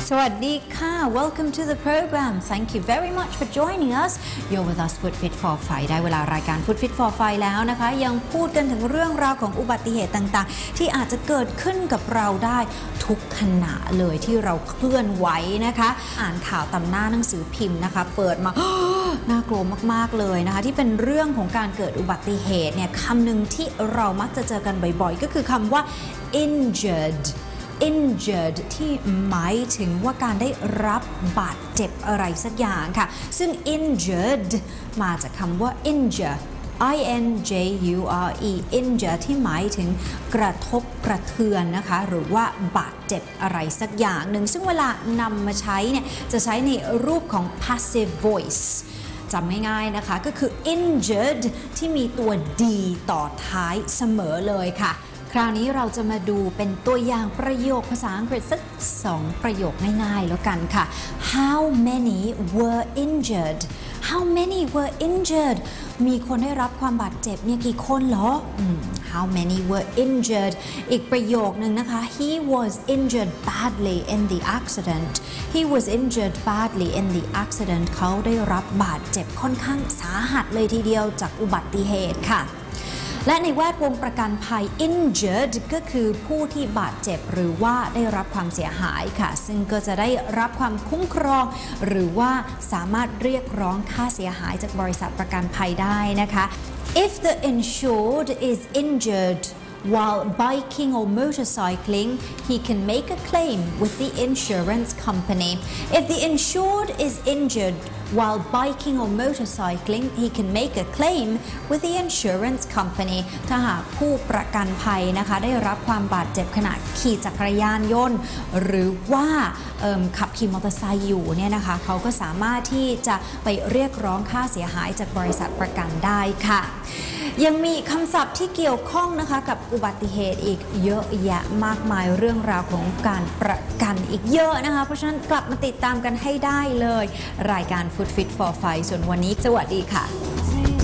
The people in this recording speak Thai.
สวัสดีค่ะ Welcome to the program. Thank you very much for joining us. You're with us Food Fit for Fight ได้เวลารายการ Food Fit for Fight แล้วนะคะยังพูดกันถึงเรื่องราวของอุบัติเหตุต่างๆที่อาจจะเกิดขึ้นกับเราได้ทุกขณะเลยที่เราเคลื่อนไหวนะคะอ่านข่าวตำหน้าหนังสือพิมพ์นะคะเปิดมา น่ากลัวมากๆเลยนะคะที่เป็นเรื่องของการเกิดอุบัติเหตุเนี่ยคำหนึ่งที่เรามักจะเจอกันบ่อยๆก็คือคำว่า injured ที่หมายถึงว่าการได้รับบาดเจ็บอะไรสักอย่างค่ะซึ่ง injured มาจากคำว่า injure injure ที่หมายถึงกระทบกระเทือนนะคะหรือว่าบาดเจ็บอะไรสักอย่างหนึ่งซึ่งเวลานำมาใช้เนี่ยจะใช้ในรูปของ passive voice จำง่ายๆนะคะก็คือ injured ที่มีตัว d ต่อท้ายเสมอเลยค่ะคราวนี้เราจะมาดูเป็นตัวอย่างประโยคภาษาอังกฤษสัก2ประโยคง่ายๆแล้วกันค่ะ How many were injured How many were injured มีคนได้รับความบาดเจ็บเนี่ยกี่คนเหรอHow many were injured อีกประโยคนึงนะคะ He was injured badly in the accident He was injured badly in the accident เขาได้รับบาดเจ็บค่อนข้างสาหัสเลยทีเดียวจากอุบัติเหตุค่ะและในแวดวงประกันภัย injured ก็คือผู้ที่บาดเจ็บหรือว่าได้รับความเสียหายค่ะซึ่งก็จะได้รับความคุ้มครองหรือว่าสามารถเรียกร้องค่าเสียหายจากบริษัทประกันภัยได้นะคะ If the insured is injured while biking or motorcycling, he can make a claim with the insurance company. If the insured is injured while biking or motorcycling, he can make a claim with the insurance company. ถ้าหากผู้ประกันภัยนะคะได้รับความบาดเจ็บขณะขี่จักรยานยนต์หรือว่าขับขี่มอเตอร์ไซค์อยู่เนี่ยนะคะเขาก็สามารถที่จะไปเรียกร้องค่าเสียหายจากบริษัทประกันได้ค่ะยังมีคำศัพท์ที่เกี่ยวข้องนะคะกับอุบัติเหตุอีกเยอะแยะมากมายเรื่องราวของการประกันอีกเยอะนะคะเพราะฉะนั้นกลับมาติดตามกันให้ได้เลยรายการ Food Fit for Fight ส่วนวันนี้สวัสดีค่ะ